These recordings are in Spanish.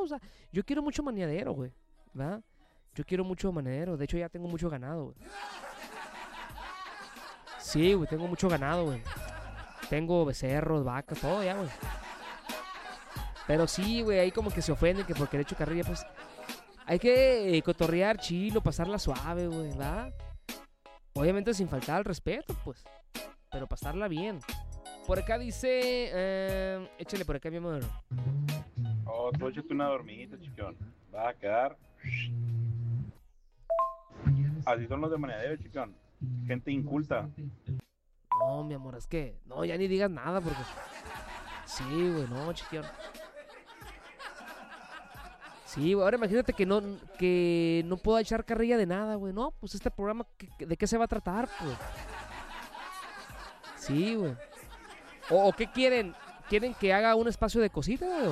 sea, yo quiero mucho maniadero, güey, ¿verdad? Yo quiero mucho maniadero, de hecho ya tengo mucho ganado, güey. Sí, güey, tengo mucho ganado, güey. Tengo becerros, vacas, todo ya, güey. Pero sí, güey, ahí como que se ofenden que porque le echo carrilla, pues... Hay que cotorrear chilo, pasarla suave, güey, ¿verdad? Obviamente sin faltar al respeto, pues. Pero pasarla bien. Por acá dice... échale por acá, mi amor. Oh, tú échate una dormidita, chiquión. Vas a quedar... Así son los de maniadero, chiquión. Gente inculta. No, mi amor, es que... No, ya ni digas nada porque... Sí, güey, no, chiquión. Sí, güey, ahora imagínate que no puedo echar carrilla de nada, güey. No, pues este programa, ¿de qué se va a tratar, pues? Sí, güey. ¿O qué quieren? ¿Quieren que haga un espacio de cosita, güey?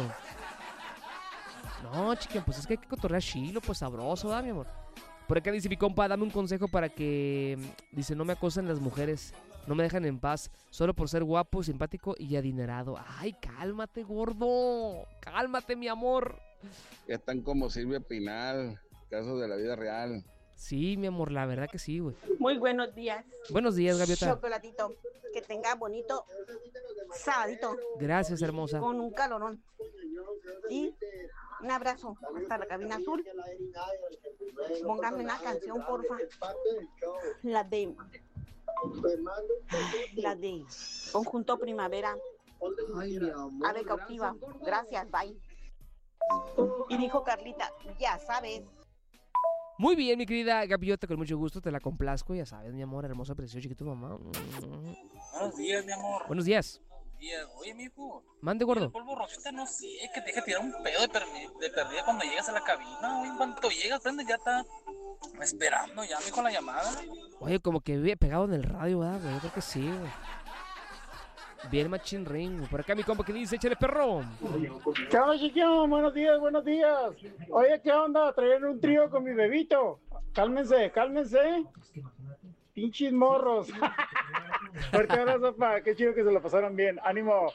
No, chiquión, pues es que hay que cotorrear chilo, pues sabroso, ¿verdad, mi amor? Por acá dice mi compa, dame un consejo para que... Dice, no me acosen las mujeres, no me dejan en paz, solo por ser guapo, simpático y adinerado. Ay, cálmate, gordo. Cálmate, mi amor. Ya están como Silvia Pinal, casos de la vida real. Sí, mi amor, la verdad que sí, güey. Muy buenos días. Buenos días, Gaviota. Chocolatito, que tenga bonito sabadito. Gracias, hermosa. Con un calorón. Y un abrazo hasta la cabina azul. Póngame una canción, porfa. La de Conjunto Primavera. Ave cautiva. Gracias, bye. Y dijo Carlita, ya sabes. Muy bien, mi querida Gaviota, con mucho gusto te la complazco, ya sabes, mi amor, hermosa, preciosa, chiquito, mamá. Buenos días, mi amor. Buenos días. Buenos días. Oye, mijo. Mande, gordo. El polvo rosita, no sé, que te deja tirar un pedo de perdida cuando llegas a la cabina, güey. En cuanto llegas, prende, ya está esperando ya, mijo, la llamada. Oye, como que vive pegado en el radio, ¿verdad, güey? Yo creo que sí, güey. Bien machín ring. Por acá mi compa que dice, échale perro. ¿Qué onda, chiquión? Buenos días, buenos días. Oye, ¿qué onda? Traer un trío con mi bebito. Cálmense, cálmense. Pinches morros. Fuerte abrazo, pa. Qué chido que se lo pasaron bien. Ánimo.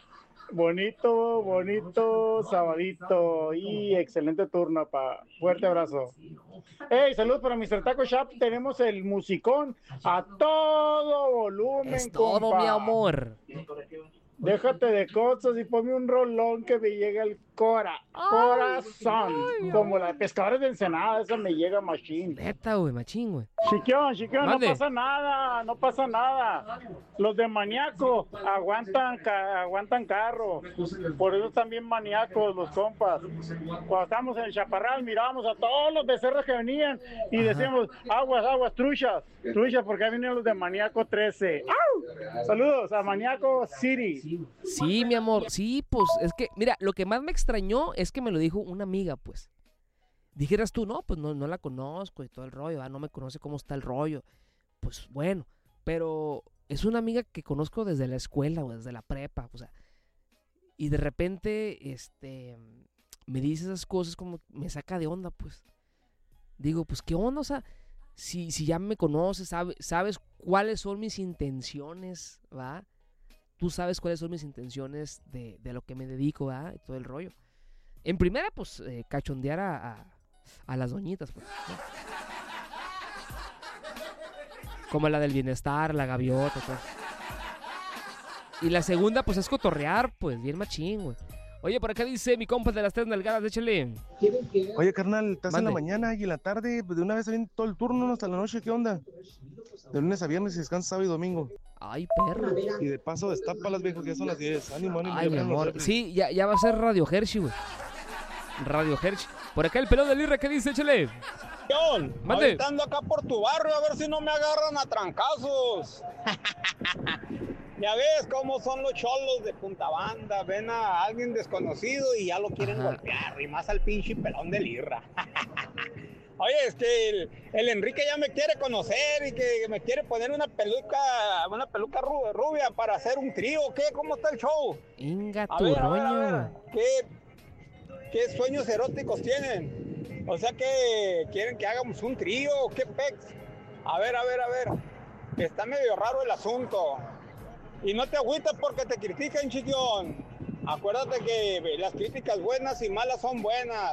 Bonito sabadito y excelente turno, pa. Fuerte abrazo. Hey, salud para Mr. Taco Shop. Tenemos el musicón a todo volumen, Es todo, compa. mi amor. Déjate de cosas y ponme un rolón que me llega al corazón. Como la de Pescadores de Ensenada, esa me llega machín. Neta, güey, machín, güey. Chiquión, no Mande. pasa nada, no pasa nada. Los de maníaco aguantan carro. Por eso están bien maníacos los compas. Cuando estábamos en el Chaparral mirábamos a todos los becerros que venían y decíamos, aguas, truchas, porque ahí vienen los de maníaco 13. ¡Au! Saludos a Maníaco City. Sí, mi amor, sí, pues, es que, mira, lo que más me extrañó es que me lo dijo una amiga, pues. Dijeras tú, no, pues no la conozco y todo el rollo, no me conoce cómo está el rollo. Pues bueno, pero es una amiga que conozco desde la escuela o desde la prepa, o sea. Y de repente, me dice esas cosas como me saca de onda, pues. Digo, pues, ¿qué onda? O sea, si ya me conoces, sabes cuáles son mis intenciones, ¿va? Tú sabes cuáles son mis intenciones de lo que me dedico, ¿verdad? Y todo el rollo. En primera, pues, cachondear a las doñitas, pues, ¿no? Como la del bienestar, la gaviota, pues. Y la segunda, pues, es cotorrear, pues, bien machín, güey. Oye, por acá dice mi compa de las 3 nalgadas, échale. Oye, carnal, estás en la Mande. mañana y en la tarde, pues, de una vez saliendo todo el turno hasta la noche, ¿qué onda? De lunes a viernes y descansas sábado y domingo. Ay, perro. Y de paso destápalas, viejo, que ya son las 10. Ánimo. Ay, mi ya amor. los- Sí, ya va a ser Radio Hershey, güey. Radio Hershey. Por acá el pelón del Irra, ¿qué dice? Échale. John, Mande. ahorita ando acá por tu barrio a ver si no me agarran a trancazos. Ya ves cómo son los cholos de Punta Banda, ven a alguien desconocido y ya lo quieren golpear, y más al pinche pelón del Irra. Oye, el Enrique ya me quiere conocer y que me quiere poner una peluca rubia para hacer un trío. ¿Qué? ¿Cómo está el show? Inga A tu ver, roño. ¿Qué sueños eróticos tienen? O sea, que quieren que hagamos un trío, ¿qué pex? A ver, está medio raro el asunto. Y no te agüites porque te critican, chiquión. Acuérdate que las críticas buenas y malas son buenas.